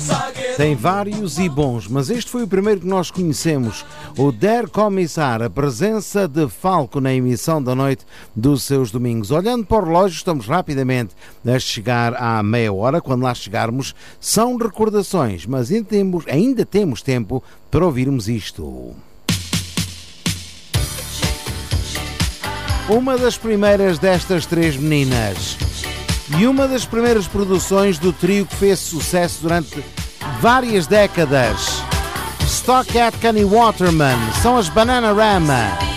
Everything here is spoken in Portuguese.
Tem vários e bons, mas este foi o primeiro que nós conhecemos. O Der Kommissar, a presença de Falco na emissão da noite dos seus domingos. Olhando para o relógio, estamos rapidamente a chegar à meia hora. Quando lá chegarmos, são recordações, mas ainda temos tempo para ouvirmos isto. Uma das primeiras destas três meninas e uma das primeiras produções do trio que fez sucesso durante várias décadas. Stock Aitken e Waterman são as Bananarama.